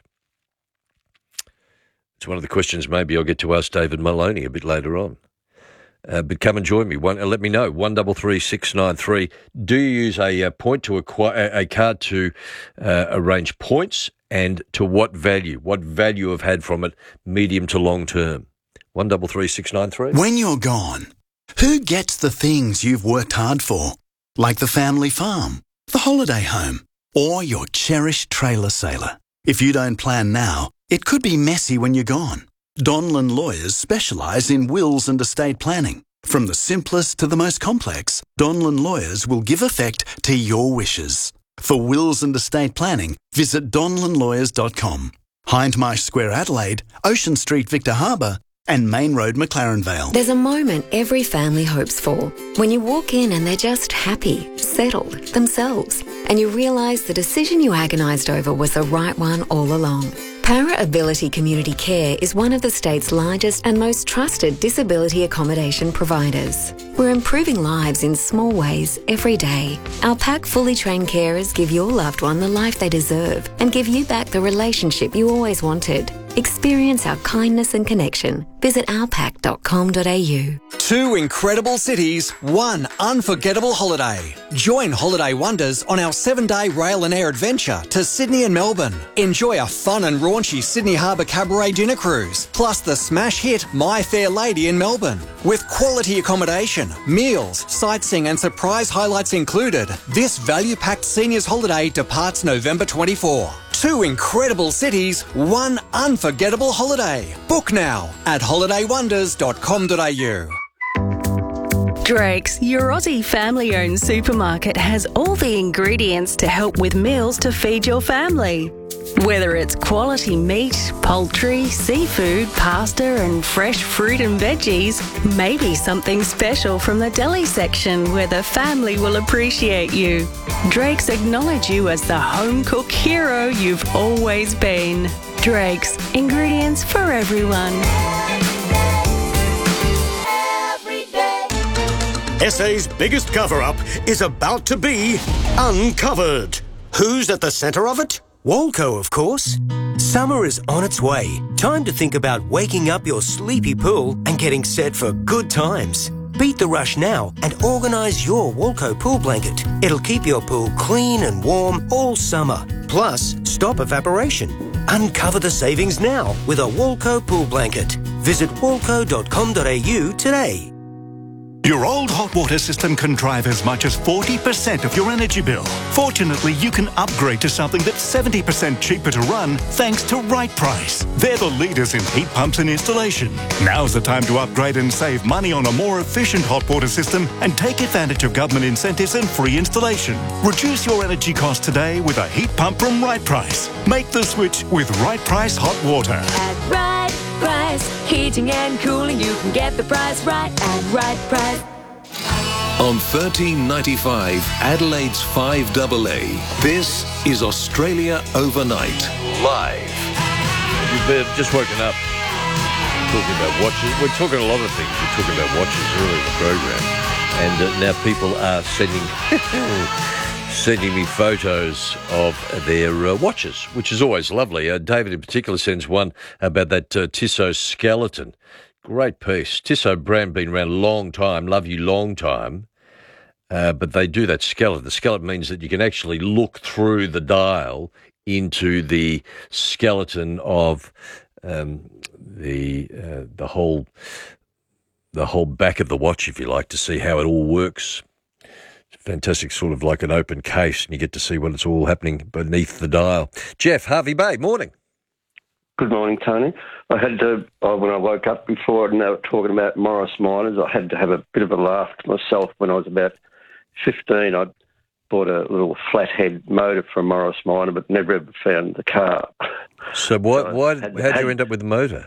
It's one of the questions maybe I'll get to ask David Maloney a bit later on. But come and join me. Let me know. 133693. Do you use a point to acquire a card to arrange points, and to what value? What value have had from it, medium to long term? 133693. When you're gone, who gets the things you've worked hard for? Like the family farm, the holiday home, or your cherished trailer sailor. If you don't plan now, it could be messy when you're gone. Donlan Lawyers specialise in wills and estate planning. From the simplest to the most complex, Donlan Lawyers will give effect to your wishes. For wills and estate planning, visit donlanlawyers.com. Hindmarsh Square, Adelaide, Ocean Street, Victor Harbour, and Main Road, McLaren Vale. There's a moment every family hopes for. When you walk in and they're just happy, settled, themselves, and you realise the decision you agonised over was the right one all along. Para Ability Community Care is one of the state's largest and most trusted disability accommodation providers. We're improving lives in small ways every day. Our PAC fully trained carers give your loved one the life they deserve and give you back the relationship you always wanted. Experience our kindness and connection. Visit ourpac.com.au. 2 incredible cities, 1 unforgettable holiday. Join Holiday Wonders on our 7-day rail and air adventure to Sydney and Melbourne. Enjoy a fun and raunchy Sydney Harbour Cabaret dinner cruise, plus the smash hit My Fair Lady in Melbourne. With quality accommodation, meals, sightseeing and surprise highlights included, this value-packed seniors holiday departs November 24. 2 incredible cities, 1 unforgettable holiday. Book now at holidaywonders.com.au. Drake's, your Aussie family-owned supermarket, has all the ingredients to help with meals to feed your family. Whether it's quality meat, poultry, seafood, pasta and fresh fruit and veggies, maybe something special from the deli section where the family will appreciate you. Drake's acknowledge you as the home cook hero you've always been. Drake's, ingredients for everyone. SA's biggest cover-up is about to be uncovered. Who's at the centre of it? Walco, of course. Summer is on its way. Time to think about waking up your sleepy pool and getting set for good times. Beat the rush now and organise your Walco pool blanket. It'll keep your pool clean and warm all summer. Plus, stop evaporation. Uncover the savings now with a Walco pool blanket. Visit walco.com.au today. Your old hot water system can drive as much as 40% of your energy bill. Fortunately, you can upgrade to something that's 70% cheaper to run thanks to Right Price. They're the leaders in heat pumps and installation. Now's the time to upgrade and save money on a more efficient hot water system and take advantage of government incentives and free installation. Reduce your energy costs today with a heat pump from Right Price. Make the switch with Right Price Hot Water. At Right Price, heating and cooling, you can get the price right at Right Price. On 1395 Adelaide's 5AA, this is Australia Overnight, live. You've just woken up talking about watches. We're talking a lot of things. We're talking about watches earlier in the program. And now people are sending me photos of their watches, which is always lovely. David in particular sends one about that Tissot skeleton. Great piece. Tissot brand been around a long time. Love you long time. But they do that skeleton. The skeleton means that you can actually look through the dial into the skeleton of the whole back of the watch, if you like, to see how it all works. It's fantastic, sort of like an open case, and you get to see what it's all happening beneath the dial. Jeff, Harvey Bay, morning. Good morning, Tony. I had to, when I woke up before and they were talking about Morris Minors, I had to have a bit of a laugh to myself. When I was about 15, I bought a little flathead motor from Morris Minor, but never ever found the car. So how'd you end up with the motor?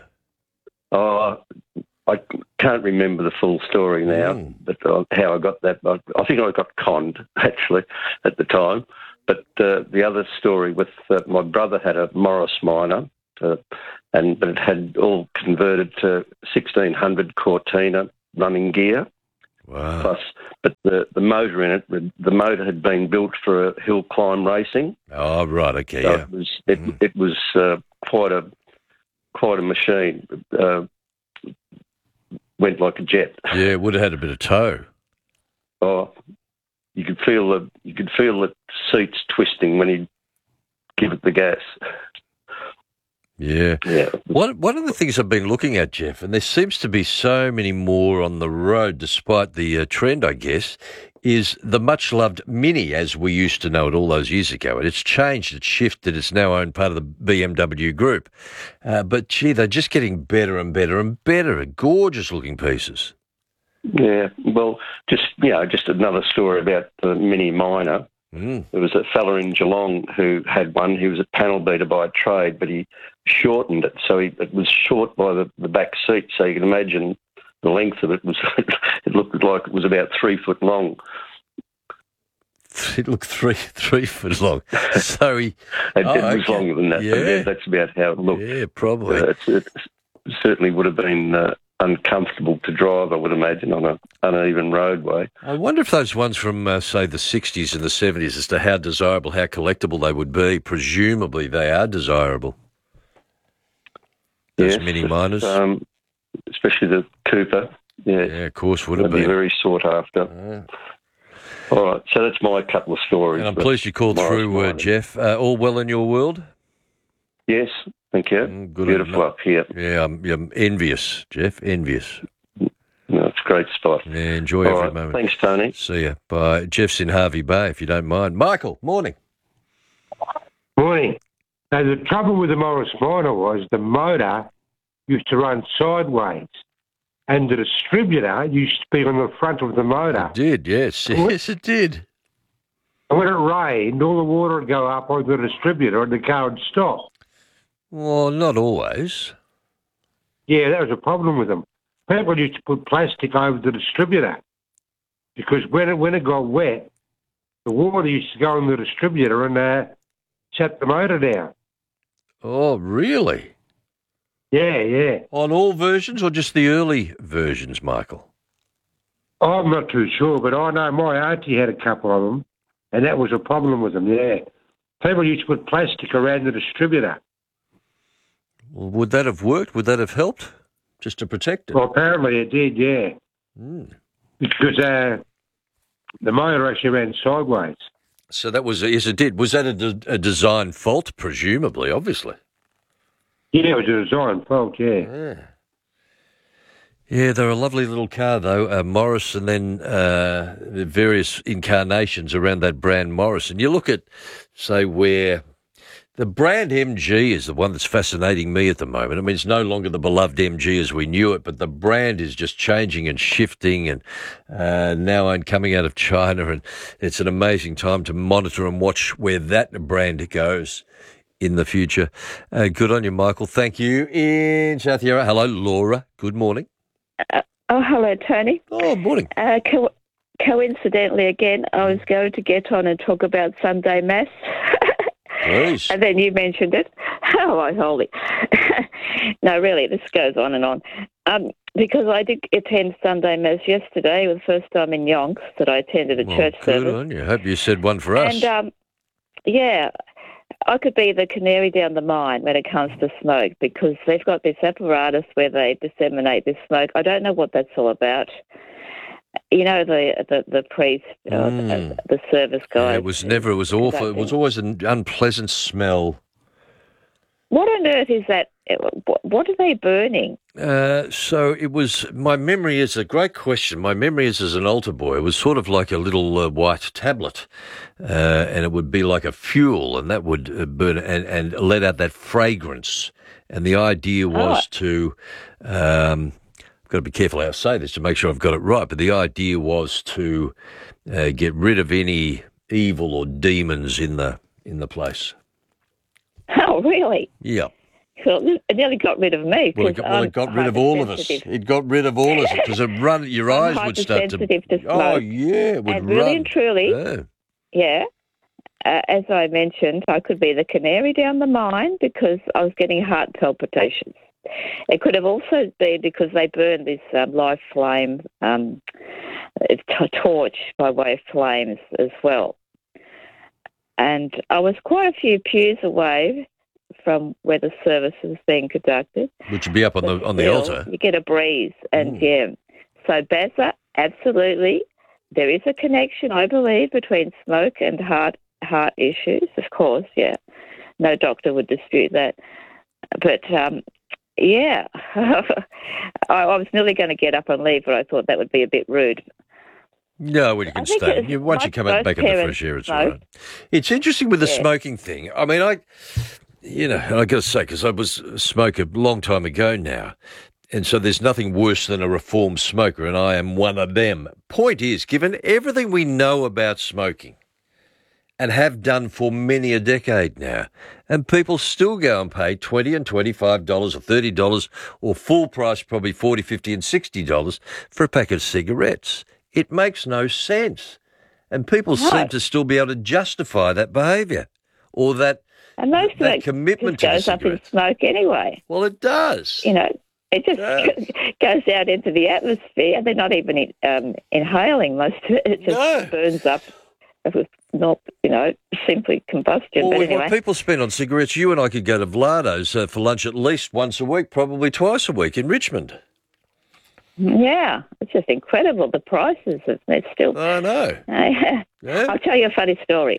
I can't remember the full story now, but how I got that. I think I got conned, actually, at the time. But the other story with my brother had a Morris Minor, but it had all converted to 1600 Cortina running gear. Wow. Plus, but the motor in it, the motor had been built for hill climb racing. Oh, right, okay, so yeah. It was quite a machine. Went like a jet. Yeah, it would have had a bit of tow. Oh, you could feel the seats twisting when he give it the gas. Yeah. Yeah. One of the things I've been looking at, Jeff, and there seems to be so many more on the road despite the trend, I guess, is the much-loved Mini as we used to know it all those years ago. And it's changed, it's shifted, it's now owned part of the BMW group. But, gee, they're just getting better and better and better, gorgeous-looking pieces. Yeah, well, just another story about the Mini Minor. There was a fella in Geelong who had one. He was a panel beater by trade, but he shortened it, so it was short by the back seat. So you can imagine the length of it was. It looked like it was about 3 foot long. It looked 3 foot long. So he. It was longer than that. Yeah. But that's about how it looked. Yeah, probably. It certainly would have been uncomfortable to drive, I would imagine, on an uneven roadway. I wonder if those ones from, say, the 60s and the 70s, as to how desirable, how collectible they would be. Presumably they are desirable. Those Mini Minors. Especially the Cooper. Yeah, of course, would have been been. Very sought after. All right, so that's my couple of stories. And I'm pleased you called through, Jeff. All well in your world? Yes, thank you. Beautiful up here. Yeah, I'm envious, Jeff, envious. No, it's a great spot. Yeah, enjoy All every right, moment. Thanks, Tony. See ya. Bye. Jeff's in Harvey Bay, if you don't mind. Michael, morning. Morning. Now, the trouble with the Morris Minor was the motor used to run sideways, and the distributor used to be on the front of the motor. It did, yes. Yes, it did. And when it rained, all the water would go up on the distributor and the car would stop. Well, not always. Yeah, that was a problem with them. People used to put plastic over the distributor because when it got wet, the water used to go in the distributor and shut the motor down. Oh, really? Yeah. On all versions or just the early versions, Michael? I'm not too sure, but I know my auntie had a couple of them, and that was a problem with them, yeah. People used to put plastic around the distributor. Well, would that have worked? Would that have helped? Just to protect it? Well, apparently it did, yeah. Because the motor actually ran sideways. So that was, yes, it did. Was that a design fault? Presumably, obviously. Yeah, it was a design fault, yeah. Yeah, they're a lovely little car, though, Morris, and then the various incarnations around that brand Morris. And you look at, say, where the brand MG is the one that's fascinating me at the moment. I mean, it's no longer the beloved MG as we knew it, but the brand is just changing and shifting, and now coming out of China, and it's an amazing time to monitor and watch where that brand goes in the future. Good on you, Michael. Thank you. In South Yarra, hello, Laura. Good morning. Hello, Tony. Oh, morning. Coincidentally, again, I was going to get on and talk about Sunday Mass. Please. And then you mentioned it. Oh, my holy. No, really, this goes on and on. Because I did attend Sunday Mass yesterday. It was the first time in Yonks that I attended a church service. Good on you. Hope you said one for us. And, yeah, I could be the canary down the mine when it comes to smoke, because they've got this apparatus where they disseminate this smoke. I don't know what that's all about. You know, the priest, the service guy. Yeah, it was awful. It was always an unpleasant smell. What on earth is that? What are they burning? So it was, my memory is a great question. My memory is as an altar boy, it was sort of like a little white tablet, and it would be like a fuel, and that would burn and let out that fragrance. And the idea was to, I've got to be careful how I say this to make sure I've got it right, but the idea was to get rid of any evil or demons in the place. Oh, really? Yeah. Well, it nearly got rid of me. Well, it got rid of all of us. It got rid of all of us because your eyes would start to. To oh yeah, it would and really and truly, yeah. As I mentioned, I could be the canary down the mine because I was getting heart palpitations. It could have also been because they burned this live flame torch by way of flames as well. And I was quite a few pews away from where the service was being conducted. Which would be up on the altar. You get a breeze, and So Bazza, absolutely, there is a connection, I believe, between smoke and heart issues. Of course, yeah, no doctor would dispute that. But I was nearly going to get up and leave, but I thought that would be a bit rude. No, well, you can stay. Once you come back in the fresh air, it's all right. It's interesting with the smoking thing. I mean, I got to say, because I was a smoker a long time ago now, and so there's nothing worse than a reformed smoker, and I am one of them. Point is, given everything we know about smoking, and have done for many a decade now, and people still go and pay $20 and $25 or $30 or full price, probably $40, $50 and $60 for a packet of cigarettes. It makes no sense. And people seem to still be able to justify that behaviour or that commitment to the goes up in smoke anyway. Well, it does. It just goes out into the atmosphere, and they're not even inhaling most of it. It just burns up with not, simply combustion. Well, but with anyway. what people spend on cigarettes, you and I could go to Vlado's for lunch at least once a week, probably twice a week in Richmond. Yeah, it's just incredible, the prices of it still. I know. I'll tell you a funny story.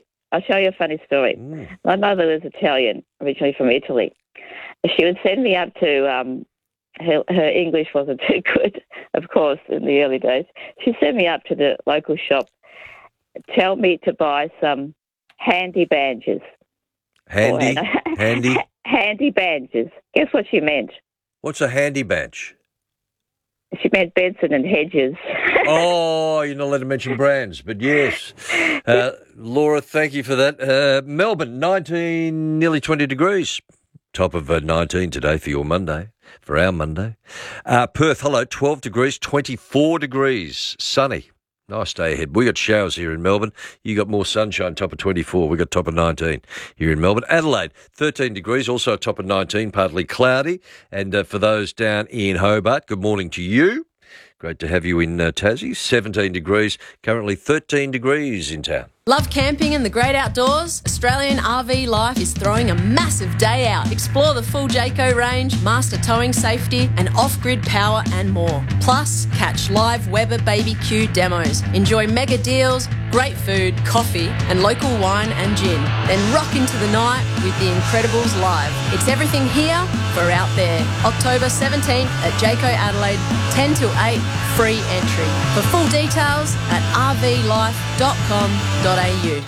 My mother was Italian, originally from Italy. She would send me up to, her English wasn't too good, of course, in the early days. She'd send me up to the local shop, tell me to buy some handy bandages. Handy? Handy bandages. Guess what she meant? What's a handy badge? She meant Benson and Hedges. Oh, you're not allowed to mention brands, but yes. Laura, thank you for that. Melbourne, 19, nearly 20 degrees. Top of 19 today for your Monday, for our Monday. Perth, hello, 12 degrees, 24 degrees, sunny. Nice day ahead. We got showers here in Melbourne. You got more sunshine, top of 24. We got top of 19 here in Melbourne. Adelaide, 13 degrees, also a top of 19, partly cloudy. And for those down in Hobart, good morning to you. Great to have you in Tassie. 17 degrees, currently 13 degrees in town. Love camping and the great outdoors? Australian RV Life is throwing a massive day out. Explore the full Jayco range, master towing safety and off-grid power and more. Plus, catch live Weber BBQ demos. Enjoy mega deals, great food, coffee and local wine and gin. Then rock into the night with The Incredibles live. It's everything here for out there. October 17th at Jayco Adelaide, 10 till 8, free entry. For full details at rvlife.com.au.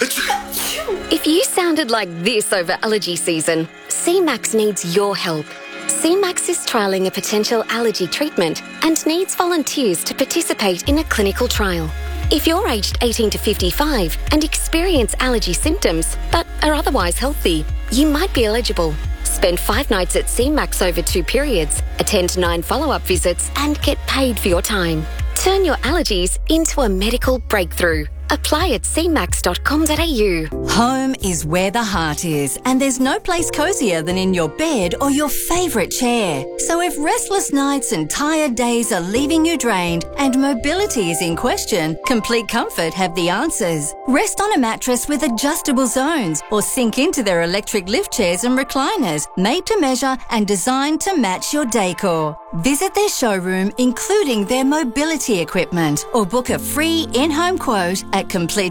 If you sounded like this over allergy season, CMAX needs your help. CMAX is trialling a potential allergy treatment and needs volunteers to participate in a clinical trial. If you're aged 18 to 55 and experience allergy symptoms but are otherwise healthy, you might be eligible. Spend 5 nights at CMAX over 2 periods, attend 9 follow-up visits and get paid for your time. Turn your allergies into a medical breakthrough. Apply at cmax.com.au. Home is where the heart is, and there's no place cosier than in your bed or your favourite chair. So if restless nights and tired days are leaving you drained and mobility is in question, Complete Comfort have the answers. Rest on a mattress with adjustable zones or sink into their electric lift chairs and recliners, made to measure and designed to match your decor. Visit their showroom, including their mobility equipment, or book a free in-home quote at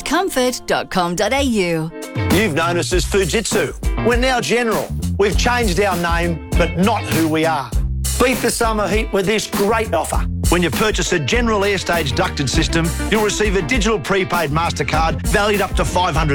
completecomfort.com.au. You've known us as Fujitsu. We're now General. We've changed our name, but not who we are. Beat the summer heat with this great offer. When you purchase a General Airstage ducted system, you'll receive a digital prepaid MasterCard valued up to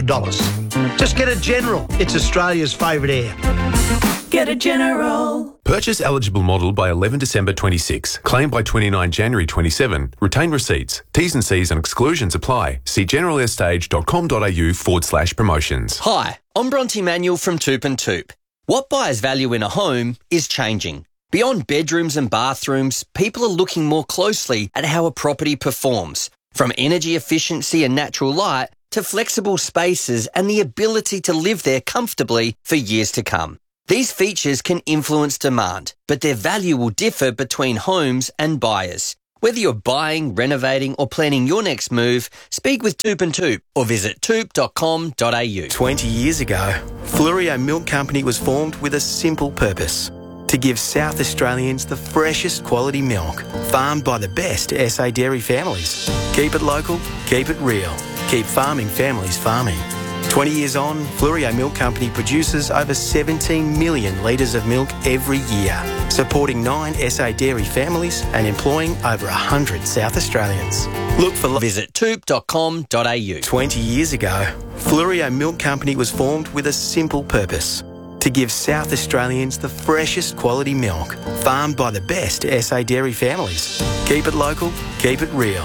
$500. Just get a General. It's Australia's favourite air. Get a General. Purchase eligible model by 11 December 26. Claim by 29 January 27. Retain receipts. T's and C's and exclusions apply. See generalairStage.com.au/promotions. Hi, I'm Bronte Manuel from Toop and Toop. What buyers value in a home is changing. Beyond bedrooms and bathrooms, people are looking more closely at how a property performs. From energy efficiency and natural light to flexible spaces and the ability to live there comfortably for years to come. These features can influence demand, but their value will differ between homes and buyers. Whether you're buying, renovating or planning your next move, speak with Toop and Toop or visit toop.com.au. 20 years ago, Fluorio Milk Company was formed with a simple purpose: to give South Australians the freshest quality milk, farmed by the best SA dairy families. Keep it local, keep it real. Keep farming families farming. 20 years on, Fluorio Milk Company produces over 17 million litres of milk every year, supporting 9 SA dairy families and employing over 100 South Australians. Look for... Visit toop.com.au. 20 years ago, Fluorio Milk Company was formed with a simple purpose: to give South Australians the freshest quality milk, farmed by the best SA dairy families. Keep it local, keep it real.